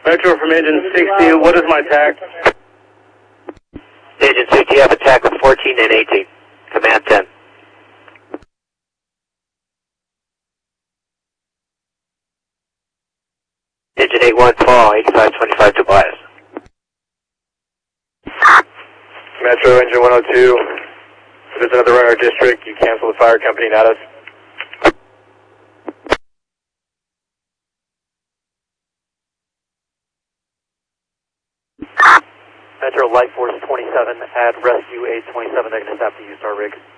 Metro from engine 60, what is my TAC? Engine 60, you have a TAC with 14 and 18. Command 10. Engine 81, fall, 8525 to bias. Metro engine 102, if there's another runner district, you cancel the fire company, not us. Metro Light Force 27, add rescue 827, they're going to stop the U-Star rig.